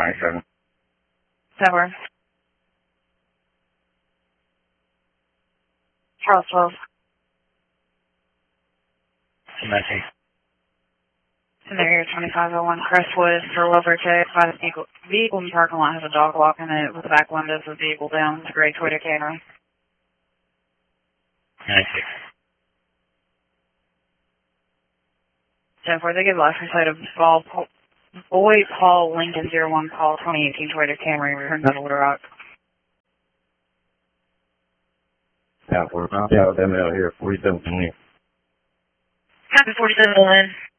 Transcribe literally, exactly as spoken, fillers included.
ninety-seven. Tower. Charles twelve. Cemetery. Cemetery twenty-five oh one Crestwood for Wilbur J. By the vehicle, vehicle in the parking lot has a dog walk in it with the back windows of the vehicle down. It's a gray Toyota Camry. ninety-six. ten four, they give license plate of Paul, Boy Paul Lincoln zero one Paul twenty eighteen Toyota Camry returned to Little Rock. Yeah, we're not out of them out here, forty-seven. Happy forty-seven, Lynn.